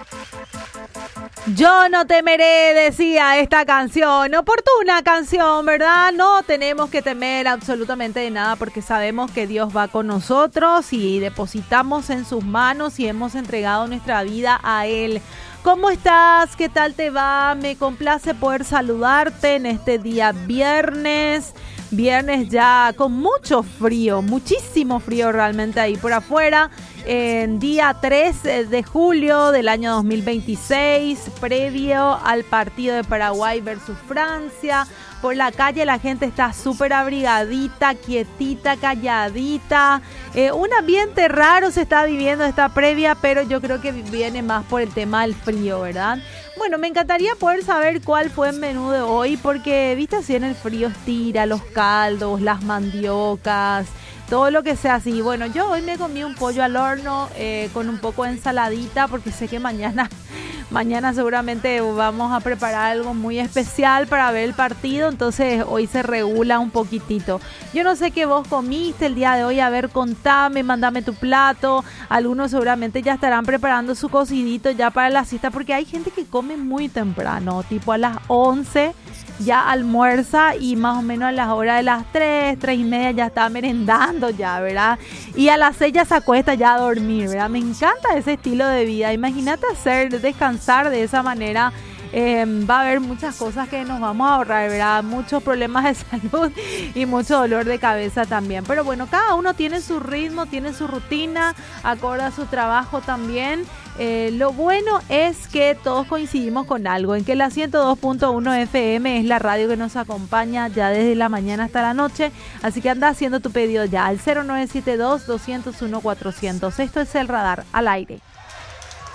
Yo no temeré, decía esta canción, oportuna canción, ¿verdad? No tenemos que temer absolutamente de nada porque sabemos que Dios va con nosotros y depositamos en sus manos y hemos entregado nuestra vida a Él. ¿Cómo estás? ¿Qué tal te va? Me complace poder saludarte en este día viernes. Viernes ya con mucho frío, muchísimo frío realmente ahí por afuera. En día 3 de julio del año 2026, previo al partido de Paraguay versus Francia. Por la calle la gente está súper abrigadita, quietita, calladita. Un ambiente raro se está viviendo esta previa, pero yo creo que viene más por el tema del frío, ¿verdad? Bueno, me encantaría poder saber cuál fue el menú de hoy, porque viste así en el frío estira los caldos, las mandiocas, todo lo que sea así. Bueno, yo hoy me comí un pollo al horno con un poco de ensaladita, porque sé que mañana seguramente vamos a preparar algo muy especial para ver el partido, entonces hoy se regula un poquitito. Yo no sé qué vos comiste el día de hoy, a ver, contame, mandame tu plato. Algunos seguramente ya estarán preparando su cocidito ya para la siesta, porque hay gente que come muy temprano, tipo a las 11 ya almuerza y más o menos a las horas de las 3:30 ya está merendando ya, ¿verdad? Y a las 6 ya se acuesta ya a dormir, ¿verdad? Me encanta ese estilo de vida. Imagínate descansar de esa manera. Va a haber muchas cosas que nos vamos a ahorrar, ¿verdad? Muchos problemas de salud y mucho dolor de cabeza también. Pero bueno, cada uno tiene su ritmo, tiene su rutina, acorde a su trabajo también. Lo bueno es que todos coincidimos con algo, en que la 102.1 FM es la radio que nos acompaña ya desde la mañana hasta la noche. Así que anda haciendo tu pedido ya al 0972-201-400. Esto es El Radar al aire.